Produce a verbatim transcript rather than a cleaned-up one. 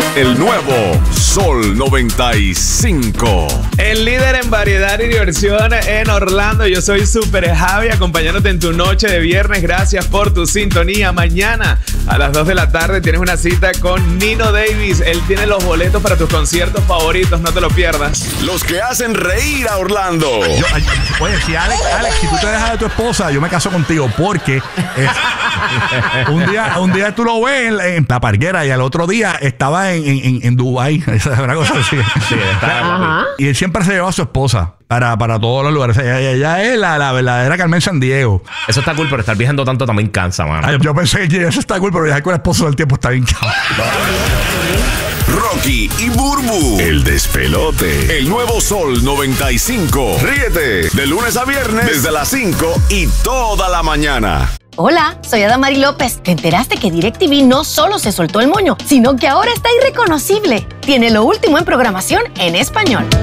el nuevo Sol noventa y cinco. El líder en variedad y diversión en Orlando. Yo soy Super Javi, acompañándote en tu noche de viernes. Gracias por tu sintonía. Mañana a las dos de la tarde tienes una cita con Nino Davis. Él tiene los boletos para tus conciertos favoritos. No te lo pierdas. Los que hacen reír a Orlando. Yo, oye, si Alex, Alex, si tú te dejas de tu esposa, yo me caso contigo porque eh, un día un día tú lo ves en, en la parguera y al otro día estaba en, en, en Dubái. Esa es una cosa así. Sí, está, y él siempre se llevó a su esposa para, para todos los lugares. Ella, ella es la, la verdadera Carmen Sandiego. Eso está cool, pero estar viajando tanto también cansa, mano. Ay, yo pensé que eso está cool, pero viajar con el esposo del tiempo está bien cabrón. Rocky y Burbu, el despelote. El nuevo Sol noventa y cinco. Ríete de lunes a viernes desde las cinco y toda la mañana. Hola, soy Adamari López. ¿Te enteraste que DirecTV no solo se soltó el moño, sino que ahora está irreconocible? Tiene lo último en programación en español.